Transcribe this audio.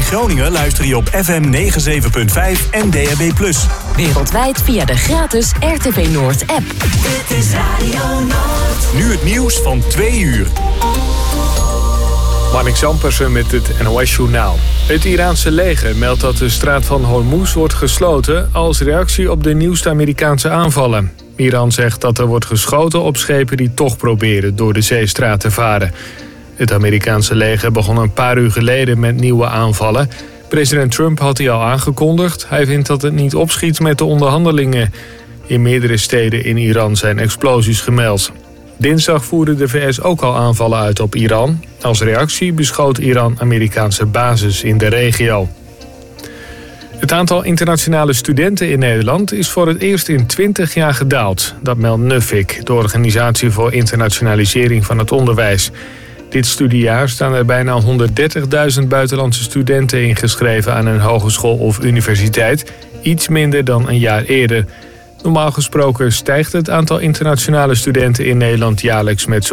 Groningen luister je op FM 97.5 en DAB+. Wereldwijd via de gratis RTV Noord app. Dit is Radio Noord. Nu het nieuws van 2 uur. Marnik Zampersen met het NOS-journaal. Het Iraanse leger meldt dat de straat van Hormuz wordt gesloten als reactie op de nieuwste Amerikaanse aanvallen. Iran zegt dat er wordt geschoten op schepen die toch proberen door de zeestraat te varen. Het Amerikaanse leger begon een paar uur geleden met nieuwe aanvallen. President Trump had die al aangekondigd. Hij vindt dat het niet opschiet met de onderhandelingen. In meerdere steden in Iran zijn explosies gemeld. Dinsdag voerde de VS ook al aanvallen uit op Iran. Als reactie beschoot Iran Amerikaanse bases in de regio. Het aantal internationale studenten in Nederland is voor het eerst in 20 jaar gedaald. Dat meldt Nuffic, de Organisatie voor Internationalisering van het Onderwijs. Dit studiejaar staan er bijna 130.000 buitenlandse studenten ingeschreven aan een hogeschool of universiteit. Iets minder dan een jaar eerder. Normaal gesproken stijgt het aantal internationale studenten in Nederland jaarlijks met